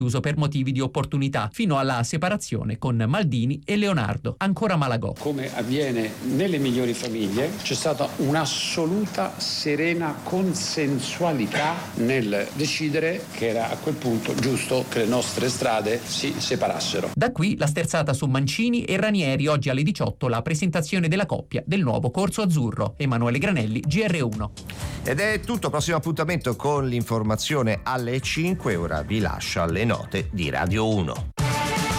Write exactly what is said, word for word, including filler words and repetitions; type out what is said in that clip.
chiuso per motivi di opportunità, fino alla separazione con Maldini e Leonardo, ancora Malagò. Come avviene nelle migliori famiglie, c'è stata un'assoluta serena consensualità nel decidere che era a quel punto giusto che le nostre strade si separassero. Da qui la sterzata su Mancini e Ranieri, oggi alle diciotto la presentazione della coppia del nuovo Corso Azzurro. Emanuele Granelli, G R uno. Ed è tutto, prossimo appuntamento con l'informazione alle cinque, ora vi lascio alle note di Radio uno.